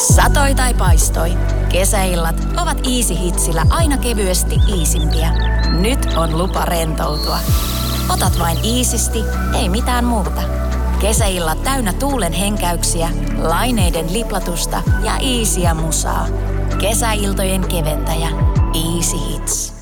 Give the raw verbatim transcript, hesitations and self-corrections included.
Satoi tai paistoi, kesäillat ovat Easy Hitsillä aina kevyesti iisimpiä. Nyt on lupa rentoutua. Otat vain iisisti, ei mitään muuta. Kesäillat täynnä tuulen henkäyksiä, laineiden liplatusta ja iisiä musaa. Kesäiltojen keventäjä. Easy Hits.